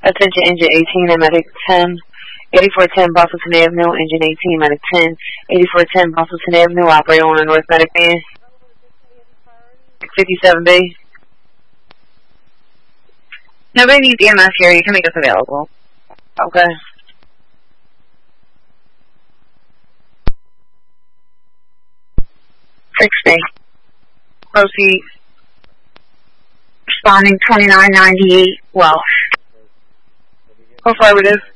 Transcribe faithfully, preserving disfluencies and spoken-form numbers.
Attention engine eighteen and medic ten. eighty-four ten Boston Avenue, engine eighteen, medic ten. eighty-four ten Boston Avenue, operator on the north medic van. fifty-seven B. Nobody needs E M S here. You can make us available. Okay. sixty. Proceed. Responding twenty-nine ninety-eight Welsh. Affirmative.